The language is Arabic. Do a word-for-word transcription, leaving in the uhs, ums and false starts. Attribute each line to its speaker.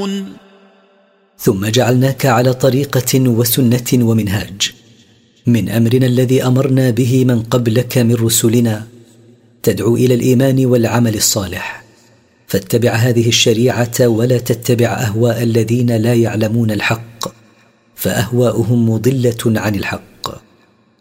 Speaker 1: يعلمون.
Speaker 2: ثم جعلناك على طريقة وسنة ومنهاج من أمرنا الذي أمرنا به من قبلك من رسلنا، تدعو إلى الإيمان والعمل الصالح، فاتبع هذه الشريعة ولا تتبع أهواء الذين لا يعلمون الحق، فأهواؤهم مضلة عن الحق.